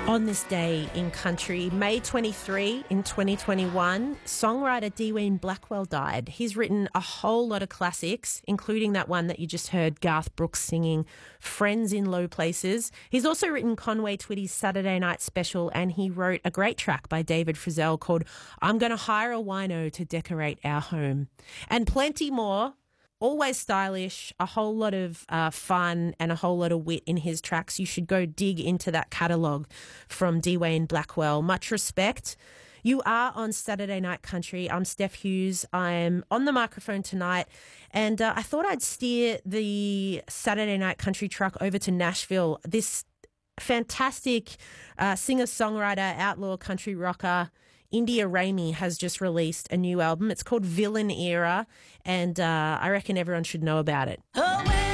On this day in country, May 23 in 2021, songwriter Dwayne Blackwell died. He's written a whole lot of classics, including that one that you just heard Garth Brooks singing, Friends in Low Places. He's also written Conway Twitty's Saturday Night Special, and he wrote a great track by David Frizzell called I'm Gonna Hire a Wino to Decorate Our Home. And plenty more. Always stylish, a whole lot of fun and a whole lot of wit in his tracks. You should go dig into that catalogue from Dwayne Blackwell. Much respect. You are on Saturday Night Country. I'm Steph Hughes. I'm on the microphone tonight, and I thought I'd steer the Saturday Night Country truck over to Nashville. This fantastic singer-songwriter, outlaw country rocker, India Ramey has just released a new album. It's called Villain Era, and I reckon everyone should know about it. Oh,